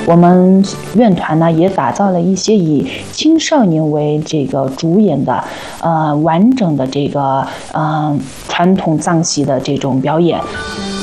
我们院团呢也打造了一些以青少年为这个主演的完整的这个传统藏戏的这种表演。